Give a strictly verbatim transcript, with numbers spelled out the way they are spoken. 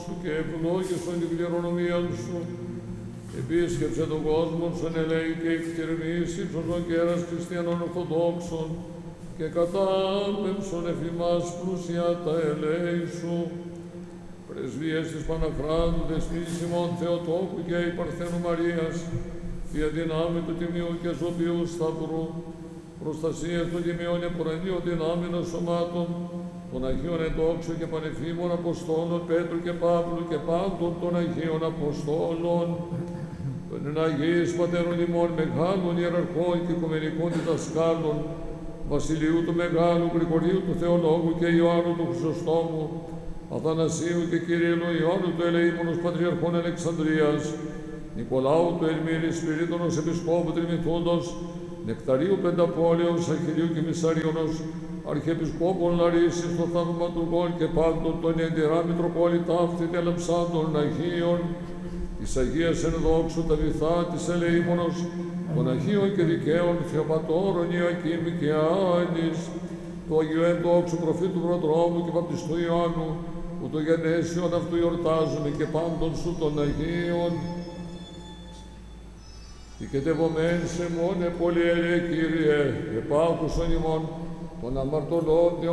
σου και ευλόγησον την κληρονομία σου. Επίσκεψε τον κόσμο σου εν ελέη και εκτιρμήσει των κέρας χριστιανών ορθοδόξων και κατάπεμψον εφημάς πλούσια τα ελέη σου. Πρεσβείες της Παναχράντου, δεσποινής ημών Θεοτόκου και η Παρθένου Μαρίας, δια δυνάμει του Τιμίου και Ζωπιού Σταυρού, προστασίας των Τιμίων επουρανίων δυνάμεων σωμάτων, των Αγίων Εντόξων και Πανεφήμων Αποστόλων Πέτρου και Παύλου και πάντων των Αγίων Αποστόλων, των εναγείς Πατέρων ημών μεγάλων ιεραρχών και οικουμενικών διδασκάλων, Βασιλείου του Μεγάλου, Γρηγορίου του Θεολόγου και Ιωάννου του Χρυσοστόμου, Αθανασίου και Κυρίλλου Ιωάννου του Ελεήμονος Πατριαρχών Αλεξανδρίας, Νικολάου του Ελμύρη Σπυρίδωνος Επισκόπου Τριμηθούντος, Νεκταρίου Πενταπόλεως, Αχιλίου και Μισαρίωνος, Αρχιεπισκόπων Λαρίσης των Θαυματουργών και πάντων των Ιεντηρά Μητροπόλητα αυτή τελεψάντων Αγίων, της Αγίας Ενδόξου τα βυθά της Ελεήμονος, των Αγίων και Δικαίων Θεοπατώρων Ιακήμ και Άνης, του Αγίου Ενδόξου Προφήτου Προδρόμου και Βαπτιστού Ιωάννου, που το γενέσιον αυτού γιορτάζουμε και πάντων σου των Αγίων. Οικετευομέν σε μόνε πολυέλε Κύριε, επάκουσον ημών των αμαρτωλών